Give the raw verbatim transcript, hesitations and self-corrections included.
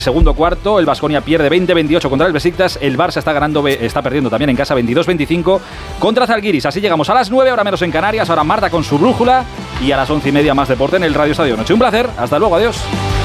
Segundo cuarto, el Baskonia pierde veinte veintiocho contra el Besiktas. El Barça está ganando, está perdiendo también en casa veintidós veinticinco contra Zalgiris. Así llegamos a las nueve, ahora menos en Canarias. Ahora Marta con su brújula y a las once y media más deporte en el Radio Estadio Noche. Un placer, hasta luego, adiós.